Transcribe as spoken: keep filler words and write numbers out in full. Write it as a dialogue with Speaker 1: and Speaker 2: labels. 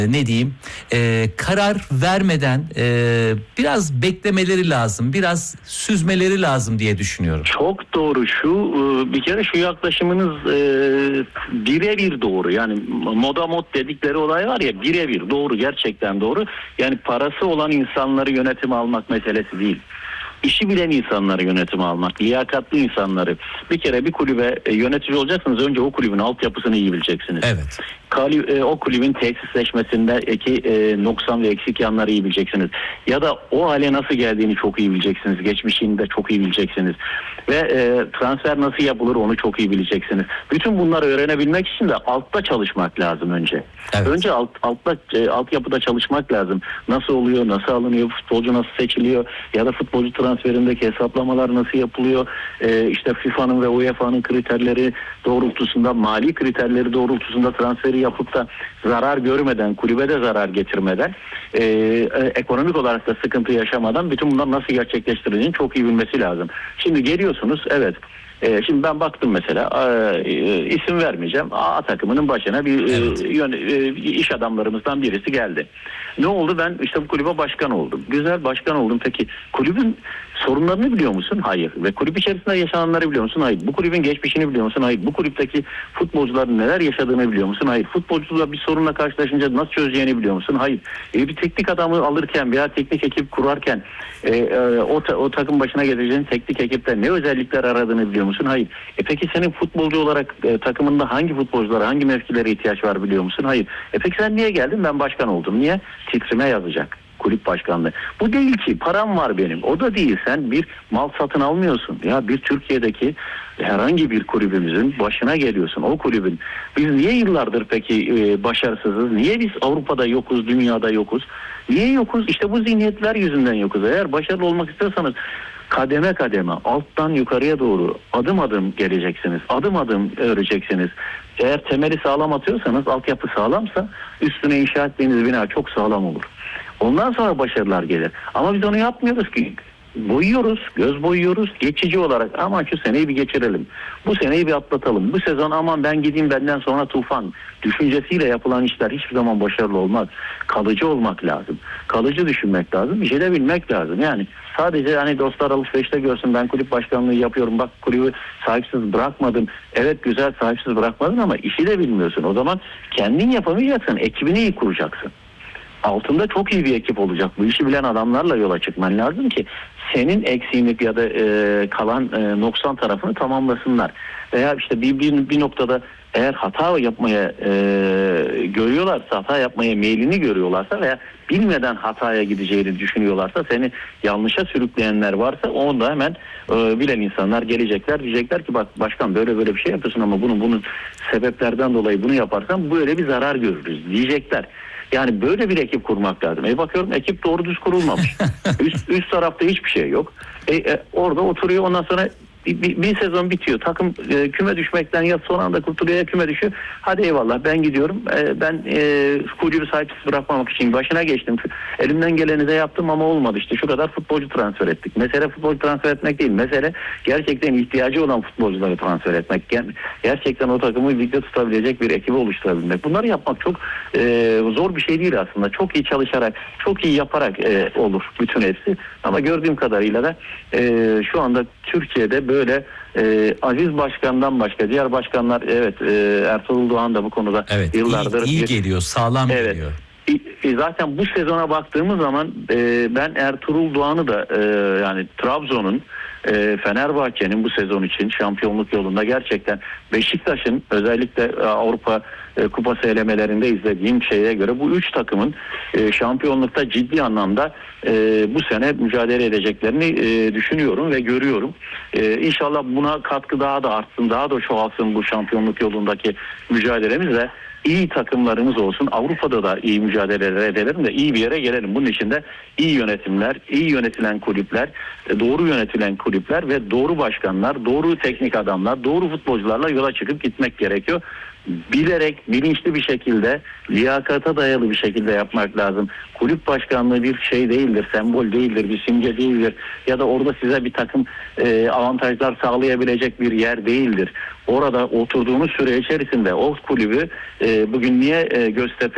Speaker 1: ne diyeyim e, karar vermeden e, biraz beklemeleri lazım, biraz süzmeleri lazım diye düşünüyorum.
Speaker 2: Çok doğru. Şu bir kere şu yaklaşımınız e, birebir doğru. Yani moda mod dedikleri olay var ya, birebir doğru, gerçekten doğru. Yani parası olan insanları yönetime almak meselesi değil. İşi bilen insanları yönetime almak, liyakatlı insanları. Bir kere bir kulübe e, yönetici olacaksınız, önce o kulübün altyapısını iyi bileceksiniz.
Speaker 1: Evet.
Speaker 2: Kali, e, o kulübün tesisleşmesindeki e, noksan ve eksik yanları iyi bileceksiniz. Ya da o hale nasıl geldiğini çok iyi bileceksiniz. Geçmişini de çok iyi bileceksiniz. Ve e, transfer nasıl yapılır onu çok iyi bileceksiniz. Bütün bunları öğrenebilmek için de altta çalışmak lazım önce.
Speaker 1: Evet.
Speaker 2: Önce alt, altta, e, altyapıda çalışmak lazım. Nasıl oluyor, nasıl alınıyor, futbolcu nasıl seçiliyor ya da futbolcu transferindeki hesaplamalar nasıl yapılıyor? E, işte FIFA'nın ve U E F A'nın kriterleri doğrultusunda, mali kriterleri doğrultusunda transferi yapıp da zarar görmeden, kulübe de zarar getirmeden, e, e, ekonomik olarak da sıkıntı yaşamadan bütün bunlar nasıl gerçekleştirildiğini çok iyi bilmesi lazım. Şimdi geliyorsunuz, evet. E, şimdi ben baktım mesela, e, isim vermeyeceğim. A takımının başına bir evet. e, yön, e, iş adamlarımızdan birisi geldi. Ne oldu? Ben işte bu kulübe başkan oldum. Güzel, başkan oldum. Peki kulübün sorunlarını biliyor musun? Hayır. Ve kulüp içerisinde yaşananları biliyor musun? Hayır. Bu kulübün geçmişini biliyor musun? Hayır. Bu kulüpteki futbolcuların neler yaşadığını biliyor musun? Hayır. Futbolcular bir sorunla karşılaşınca nasıl çözeceğini biliyor musun? Hayır. E, bir teknik adamı alırken veya teknik ekip kurarken e, e, o, ta, o takım başına geleceğin teknik ekipte ne özellikler aradığını biliyor musun? Hayır. E peki senin futbolcu olarak e, takımında hangi futbolculara, hangi mevkilere ihtiyaç var biliyor musun? Hayır. E peki sen niye geldin? Ben başkan oldum. Niye? Titrime yazacak kulüp başkanlığı. Bu değil ki, param var benim. O da değil, sen bir mal satın almıyorsun. Ya bir Türkiye'deki herhangi bir kulübümüzün başına geliyorsun. O kulübün. Biz niye yıllardır peki e, başarısızız? Niye biz Avrupa'da yokuz, dünyada yokuz? Niye yokuz? İşte bu zihniyetler yüzünden yokuz. Eğer başarılı olmak istiyorsanız kademe kademe, alttan yukarıya doğru adım adım geleceksiniz. Adım adım öreceksiniz. Eğer temeli sağlam atıyorsanız, altyapı sağlamsa üstüne inşa ettiğiniz bina çok sağlam olur. Ondan sonra başarılar gelir. Ama biz onu yapmıyoruz ki. Boyuyoruz, göz boyuyoruz. Geçici olarak aman şu seneyi bir geçirelim. Bu seneyi bir atlatalım. Bu sezon aman ben gideyim, benden sonra tufan düşüncesiyle yapılan işler hiçbir zaman başarılı olmaz. Kalıcı olmak lazım. Kalıcı düşünmek lazım. Bir şey de bilmek lazım. Yani sadece hani dostlar alışverişte görsün, ben kulüp başkanlığı yapıyorum, bak kulübü sahipsiz bırakmadım. Evet güzel, sahipsiz bırakmadın ama işi de bilmiyorsun. O zaman kendin yapamayacaksın. Ekibini iyi kuracaksın. Altında çok iyi bir ekip olacak. Bu işi bilen adamlarla yola çıkman lazım ki senin eksiğini ya da e, kalan e, noksan tarafını tamamlasınlar. Veya işte bir, bir, bir noktada eğer hata yapmaya e, görüyorlarsa, hata yapmaya meylini görüyorlarsa veya bilmeden hataya gideceğini düşünüyorlarsa, seni yanlışa sürükleyenler varsa onu da hemen e, bilen insanlar gelecekler. Diyecekler ki bak başkan böyle böyle bir şey yapıyorsun ama bunun bunun sebeplerden dolayı bunu yaparsan böyle bir zarar görürüz diyecekler. Yani böyle bir ekip kurmak lazım. E bakıyorum ekip doğru düz kurulmamış. üst, üst tarafta hiçbir şey yok. E, e, orada oturuyor, ondan sonra bir, bir, bir sezon bitiyor. Takım e, küme düşmekten ya son anda kurtuluyor ya küme düşüyor. Hadi eyvallah ben gidiyorum. E, ben e, kulübü sahipsiz bırakmamak için başına geçtim. Elimden geleni de yaptım ama olmadı. İşte şu kadar futbolcu transfer ettik. Mesele futbolcu transfer etmek değil. Mesele gerçekten ihtiyacı olan futbolcuları transfer etmek. Gerçekten o takımı ligde tutabilecek bir ekibi oluşturabilmek. Bunları yapmak çok e, zor bir şey değil aslında. Çok iyi çalışarak, çok iyi yaparak e, olur bütün hepsi. Ama gördüğüm kadarıyla da e, şu anda Türkiye'de böyle e, Aziz Başkan'dan başka diğer başkanlar, evet e, Ertuğrul Doğan da bu konuda
Speaker 1: evet,
Speaker 2: yıllardır
Speaker 1: iyi, iyi
Speaker 2: bir,
Speaker 1: geliyor, sağlam
Speaker 2: evet,
Speaker 1: geliyor.
Speaker 2: E, zaten bu sezona baktığımız zaman e, ben Ertuğrul Doğan'ı da e, yani Trabzon'un, e, Fenerbahçe'nin bu sezon için şampiyonluk yolunda, gerçekten Beşiktaş'ın özellikle e, Avrupa e, Kupası elemelerinde izlediğim şeye göre bu üç takımın e, şampiyonlukta ciddi anlamda e, bu sene mücadele edeceklerini e, düşünüyorum ve görüyorum. E, İnşallah buna katkı daha da artsın, daha da çoğalsın bu şampiyonluk yolundaki mücadelemiz ve iyi takımlarımız olsun. Avrupa'da da iyi mücadeleler edelim de iyi bir yere gelelim. Bunun için de iyi yönetimler, iyi yönetilen kulüpler, doğru yönetilen kulüpler ve doğru başkanlar, doğru teknik adamlar, doğru futbolcularla yola çıkıp gitmek gerekiyor. Bilerek, bilinçli bir şekilde, liyakata dayalı bir şekilde yapmak lazım. Kulüp başkanlığı bir şey değildir, sembol değildir, bir simge değildir. Ya da orada size bir takım e, avantajlar sağlayabilecek bir yer değildir. Orada oturduğunuz süre içerisinde o kulübü e, bugün niye e, Göztepe